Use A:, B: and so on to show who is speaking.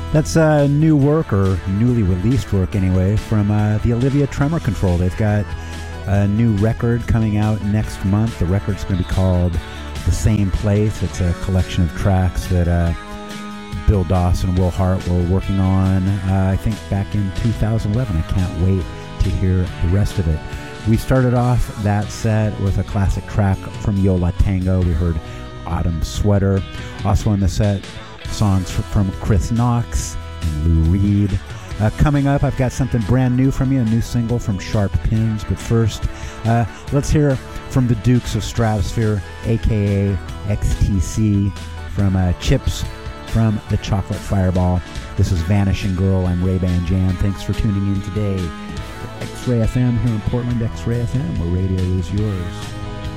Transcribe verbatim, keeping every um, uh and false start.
A: That's uh, new work, or newly released work anyway, from uh, the Olivia Tremor Control. They've got a new record coming out next month. The record's going to be called The Same Place. It's a collection of tracks that uh, Bill Doss and Will Hart were working on, uh, I think, back in two thousand eleven. I can't wait to hear the rest of it. We started off that set with a classic track from Yo La Tengo. We heard Autumn Sweater. Also in the set, songs from Chris Knox and Lou Reed. Uh, coming up, I've got something brand new from you, a new single from Sharp Pins. But first, uh, let's hear from the Dukes of Stratosphere, a k a. X T C, from uh, Chips from the Chocolate Fireball. This is Vanishing Girl. I'm Ray-Ban Jan. Thanks for tuning in today. X-Ray F M here in Portland, X-Ray F M, where radio is yours.